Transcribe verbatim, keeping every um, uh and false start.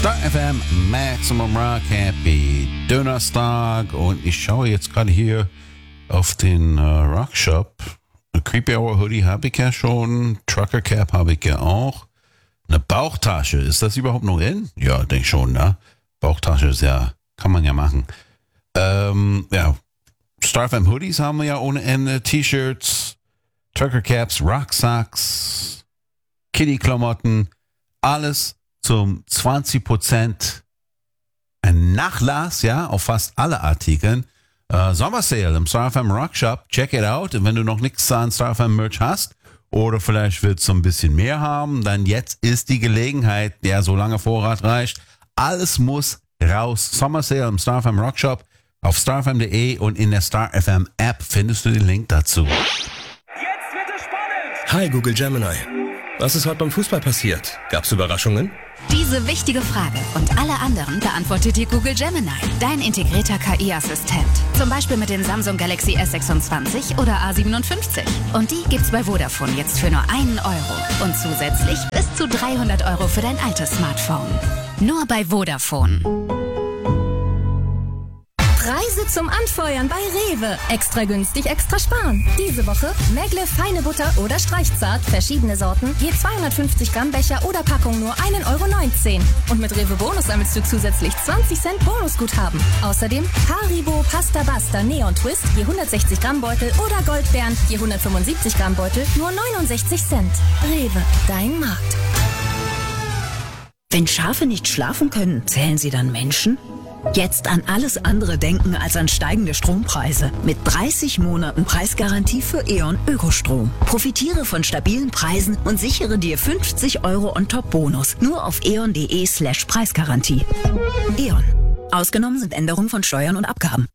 Star F M Maximum Rock, Happy Donnerstag, und ich schaue jetzt gerade hier auf den äh, Rockshop. Eine Creepy Hour Hoodie habe ich ja schon, Trucker Cap habe ich ja auch. Eine Bauchtasche, ist das überhaupt noch in? Ja, denke ich schon, ne? Bauchtasche ist ja, kann man ja machen. Ähm, ja, Star F M Hoodies haben wir ja ohne Ende, T-Shirts, Trucker Caps, Rucksacks, Kitty-Klamotten, alles zum zwanzig Prozent Nachlass, ja, auf fast alle Artikeln. Äh, Sommersale im Star F M Rock Shop, check it out. Und wenn du noch nichts an Star F M Merch hast oder vielleicht willst du ein bisschen mehr haben, dann jetzt ist die Gelegenheit, ja, solange Vorrat reicht. Alles muss raus. Sommersale im Star F M Rock Shop auf starfm punkt de und in der Star F M App findest du den Link dazu. Jetzt wird es spannend! Hi Google Gemini. Was ist heute beim Fußball passiert? Gab's Überraschungen? Diese wichtige Frage und alle anderen beantwortet dir Google Gemini, dein integrierter K I-Assistent. Zum Beispiel mit den Samsung Galaxy S sechsundzwanzig oder A siebenundfünfzig. Und die gibt's bei Vodafone jetzt für nur einen Euro. Und zusätzlich bis zu dreihundert Euro für dein altes Smartphone. Nur bei Vodafone. Preise zum Anfeuern bei Rewe. Extra günstig, extra sparen. Diese Woche Megle feine Butter oder Streichzart, verschiedene Sorten, je zweihundertfünfzig Gramm Becher oder Packung nur ein Euro neunzehn. Und mit Rewe Bonus sammelst du zusätzlich zwanzig Cent Bonusguthaben. Außerdem Haribo Pasta Basta Neon Twist, je hundertsechzig Gramm Beutel oder Goldbeeren, je hundertfünfundsiebzig Gramm Beutel, nur neunundsechzig Cent. Rewe, dein Markt. Wenn Schafe nicht schlafen können, zählen sie dann Menschen? Jetzt an alles andere denken als an steigende Strompreise. Mit dreißig Monaten Preisgarantie für E.ON Ökostrom. Profitiere von stabilen Preisen und sichere dir fünfzig Euro on top Bonus. Nur auf eon punkt de slash Preisgarantie. E.ON. Ausgenommen sind Änderungen von Steuern und Abgaben.